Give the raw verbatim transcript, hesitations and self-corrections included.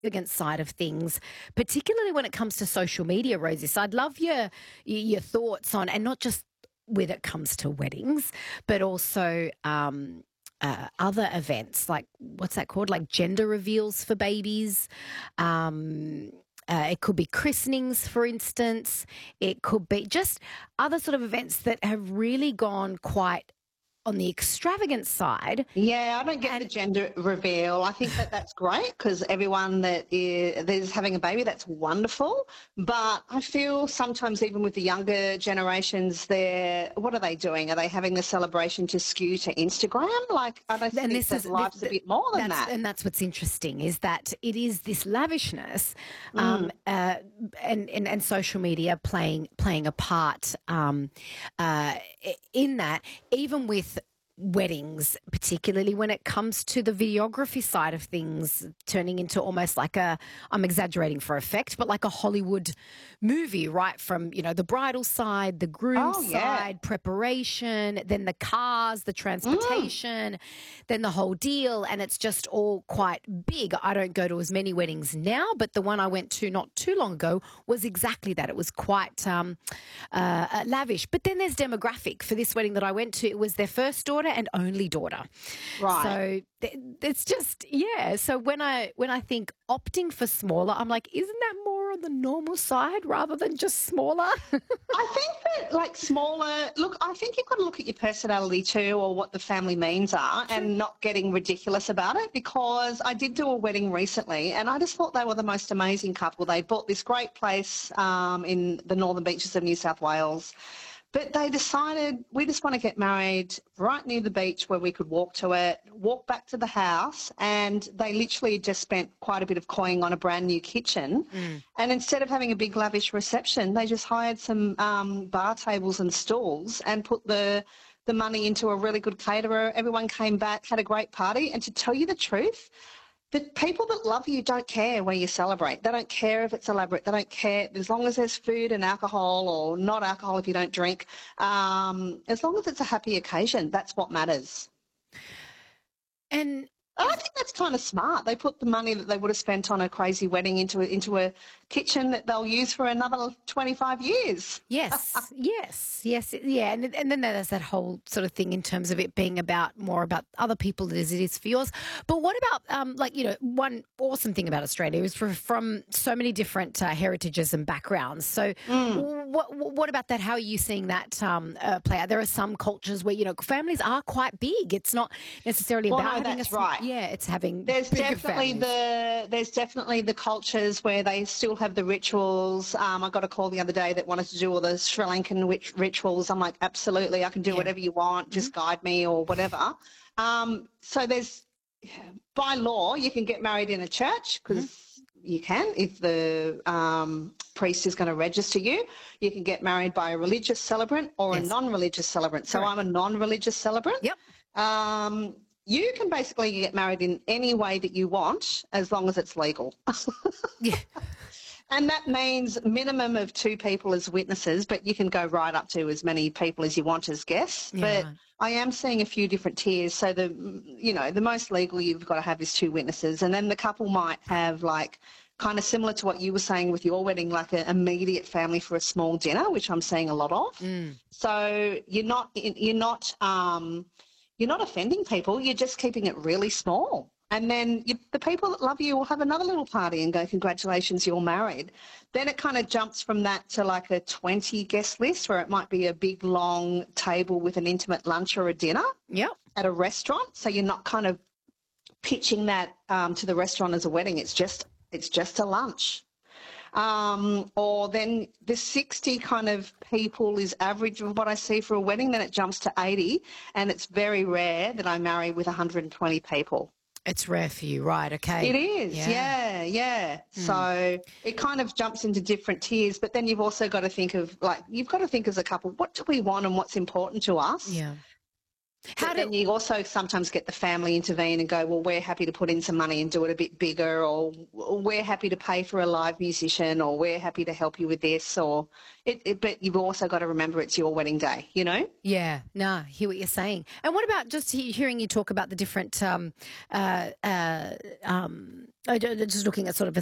extravagant side of things, particularly when it comes to social media, Rosie. So I'd love your your thoughts on, and not just when it comes to weddings, but also um, uh, other events like, what's that called? Like gender reveals for babies. Um, uh, it could be christenings, for instance. It could be just other sort of events that have really gone quite on the extravagant side. Yeah, I don't get And the gender reveal. I think that that's great because everyone that is, that is having a baby, that's wonderful. But I feel sometimes even with the younger generations, they're, what are they doing? Are they having the celebration to skew to Instagram? Like, I don't and think this that is th- life's a th- bit more than that's that. and that's what's interesting, is that it is this lavishness, Mm. um, uh, and, and and social media playing playing a part um, uh, in that, even with weddings, particularly when it comes to the videography side of things, turning into almost like a, I'm exaggerating for effect, but like a Hollywood movie, right? From, you know, the bridal side, the groom Oh, yeah. side, preparation, then the cars, the Mm. transportation, then the whole deal. And it's just all quite big. I don't go to as many weddings now, but the one I went to not too long ago was exactly that. It was quite um, uh, uh, lavish. But then there's demographic. For this wedding that I went to, it was their first daughter and only daughter. Right. So th- it's just, yeah. So when I when I think opting for smaller, I'm like, isn't that more on the normal side rather than just smaller? I think that, like, smaller, look, I think you've got to look at your personality too, or what the family means are, and not getting ridiculous about it, because I did do a wedding recently and I just thought they were the most amazing couple. They bought this great place um, in the northern beaches of New South Wales. But they decided, we just want to get married right near the beach where we could walk to it, walk back to the house, and they literally just spent quite a bit of coin on a brand new kitchen. Mm. And instead of having a big lavish reception, they just hired some um, bar tables and stools and put the the money into a really good caterer. Everyone came back, had a great party. And to tell you the truth, the people that love you don't care where you celebrate. They don't care if it's elaborate. They don't care as long as there's food and alcohol, or not alcohol if you don't drink. Um, as long as it's a happy occasion, that's what matters. And I think that's kind of smart. They put the money that they would have spent on a crazy wedding into a, into a kitchen that they'll use for another twenty-five years. yes, yes, yes, yeah, and and then there's that whole sort of thing in terms of it being about more about other people as it is for yours. But what about um, like, you know, one awesome thing about Australia is for, from so many different uh, heritages and backgrounds. So Mm. what what about that? How are you seeing that um, uh, play out? There are some cultures where, you know, families are quite big. It's not necessarily Well, about no, having that's a sm- right. yeah, it's having There's bigger definitely families. the there's definitely the cultures where they still have the rituals. Um, I got a call the other day that wanted to do all the Sri Lankan wit- rituals. I'm like, absolutely, I can do Yeah. whatever you want. Just guide me or whatever. Um, so there's, by law, you can get married in a church because you can if the um, priest is going to register you. You can get married by a religious celebrant or Yes. a non-religious celebrant. So Correct. I'm a non-religious celebrant. Yep. Um, you can basically get married in any way that you want as long as it's legal. Yeah. And that means minimum of two people as witnesses, but you can go right up to as many people as you want as guests. Yeah, But right. I am seeing a few different tiers. So the, you know, the most legal you've got to have is two witnesses, and then the couple might have, like, kind of similar to what you were saying with your wedding, like an immediate family for a small dinner, which I'm seeing a lot of. Mm. So you're not you're not um, you're not offending people. You're just keeping it really small. And then you, the people that love you will have another little party and go, congratulations, you're married. Then it kind of jumps from that to like a twenty guest list, where it might be a big long table with an intimate lunch or a dinner Yep. at a restaurant. So you're not kind of pitching that um, to the restaurant as a wedding. It's just it's just a lunch. Um, or then the sixty kind of people is average of what I see for a wedding. Then it jumps to eighty, and it's very rare that I marry with one hundred twenty people. It's rare for you, right? Okay. It is, Yeah. yeah, yeah. So it kind of jumps into different tiers, but then you've also got to think of, like, you've got to think as a couple, what do we want and what's important to us? Yeah. How But do then you also sometimes get the family intervene and go, well, we're happy to put in some money and do it a bit bigger, or we're happy to pay for a live musician, or we're happy to help you with this, or it, it but you've also got to remember it's your wedding day, you know? Yeah, no, I hear what you're saying. And what about just he- hearing you talk about the different, um, uh, uh, um, I don't- just looking at sort of a